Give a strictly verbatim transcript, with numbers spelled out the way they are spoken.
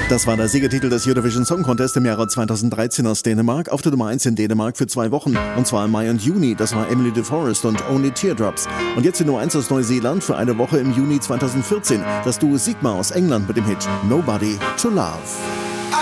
Das war der Siegertitel des Eurovision Song Contest im Jahre zweitausenddreizehn aus Dänemark, auf der Nummer eins in Dänemark für zwei Wochen, und zwar im Mai und Juni. Das war Emily de Forest und Only Teardrops. Und jetzt die Nummer eins aus Neuseeland für eine Woche im Juni zweitausendvierzehn. Das Duo Sigma aus England mit dem Hit Nobody to Love.